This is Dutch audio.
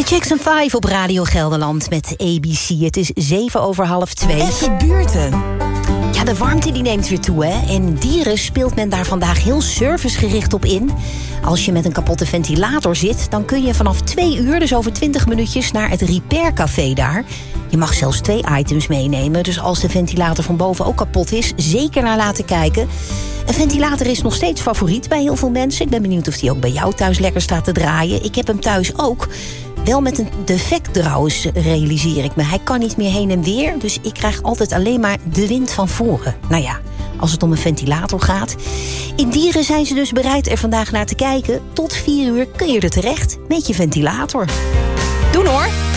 Jackson 5 op Radio Gelderland met ABC. Het is 2:07. Effe Buurten. Ja, de warmte die neemt weer toe, hè. En dieren speelt men daar vandaag heel servicegericht op in. Als je met een kapotte ventilator zit, dan kun je vanaf 2 uur, dus over 20 minuutjes, naar het repaircafé daar. Je mag zelfs 2 items meenemen, dus als de ventilator van boven ook kapot is, zeker naar laten kijken. Een ventilator is nog steeds favoriet bij heel veel mensen. Ik ben benieuwd of die ook bij jou thuis lekker staat te draaien. Ik heb hem thuis ook. Wel met een defect trouwens, realiseer ik me. Hij kan niet meer heen en weer, dus ik krijg altijd alleen maar de wind van voren. Nou ja, als het om een ventilator gaat. In Dieren zijn ze dus bereid er vandaag naar te kijken. Tot 4 uur kun je er terecht met je ventilator. Doen hoor!